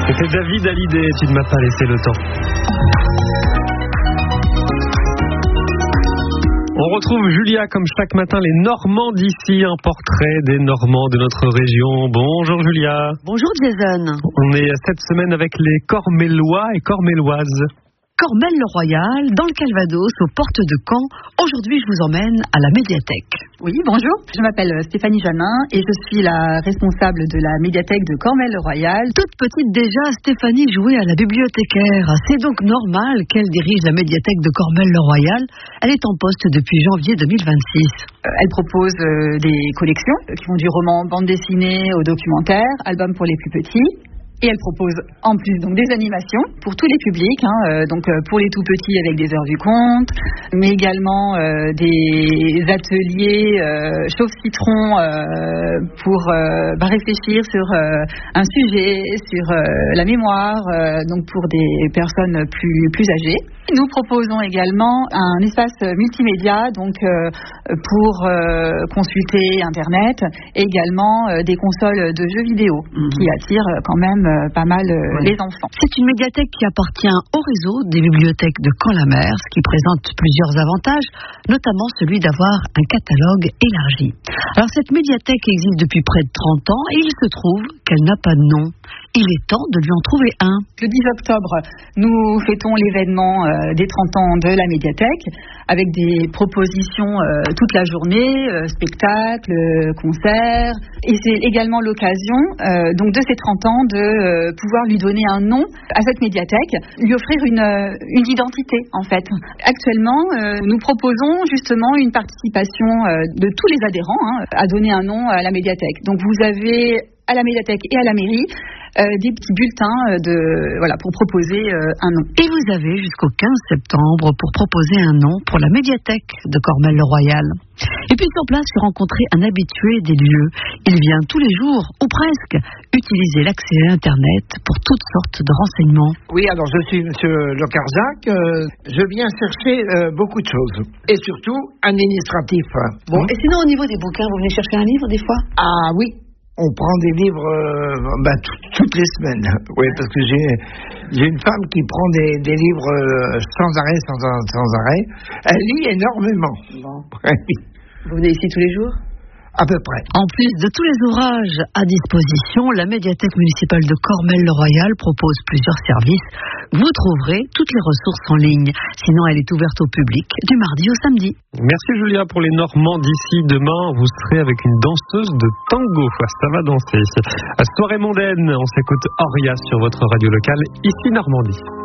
C'était David Hallyday, tu ne m'as pas laissé le temps. On retrouve Julia comme chaque matin, les Normands d'ici, un portrait des Normands de notre région. Bonjour Julia. Bonjour Jason. On est cette semaine avec les Cormélois et Corméloises. Cormelles-le-Royal, dans le Calvados, aux portes de Caen. Aujourd'hui, je vous emmène à la médiathèque. Oui, bonjour. Je m'appelle Stéphanie Jamin et je suis la responsable de la médiathèque de Cormelles-le-Royal. Toute petite déjà, Stéphanie jouait à la bibliothécaire. C'est donc normal qu'elle dirige la médiathèque de Cormelles-le-Royal. Elle est en poste depuis janvier 2026. Elle propose des collections qui vont du roman bande dessinée au documentaire, album pour les plus petits. Et elle propose en plus donc des animations pour tous les publics, donc pour les tout petits avec des heures du conte, mais également des ateliers chauffe-citron pour réfléchir sur un sujet, sur la mémoire, donc pour des personnes plus âgées. Nous proposons également un espace multimédia, donc pour consulter Internet, et également des consoles de jeux vidéo qui attirent quand même pas mal les enfants. C'est une médiathèque qui appartient au réseau des bibliothèques de Caen-la-Mer, ce qui présente plusieurs avantages, notamment celui d'avoir un catalogue élargi. Alors cette médiathèque existe depuis près de 30 ans et il se trouve qu'elle n'a pas de nom. Il est temps de lui en trouver un. Le 10 octobre, nous fêtons l'événement des 30 ans de la médiathèque avec des propositions toute la journée, spectacles, concerts. Et c'est également l'occasion donc de ces 30 ans de pouvoir lui donner un nom à cette médiathèque, lui offrir une identité en fait. Actuellement, nous proposons justement une participation de tous les adhérents à donner un nom à la médiathèque. Donc vous avez à la médiathèque et à la mairie des petits bulletins pour proposer un nom. Et vous avez jusqu'au 15 septembre pour proposer un nom pour la médiathèque de Cormelles-le-Royal. Et puis sur place, j'ai rencontré un habitué des lieux. Il vient tous les jours, ou presque, utiliser l'accès à Internet pour toutes sortes de renseignements. Oui, alors je suis monsieur Locarzac. Je viens chercher beaucoup de choses. Et surtout, administratif. Bon. Et sinon, au niveau des bouquins, vous venez chercher un livre des fois ? Ah oui. On prend des livres toutes les semaines. Oui, parce que j'ai une femme qui prend des livres sans arrêt. Elle lit énormément. Bon. Vous venez ici tous les jours ? À peu près. En plus de tous les ouvrages à disposition, la médiathèque municipale de Cormelles-le-Royal propose plusieurs services. Vous trouverez toutes les ressources en ligne. Sinon, elle est ouverte au public du mardi au samedi. Merci Julia pour les Normands d'ici. Demain, vous serez avec une danseuse de tango. Ça va danser. À soirée mondaine, on s'écoute Auria sur votre radio locale, ici Normandie.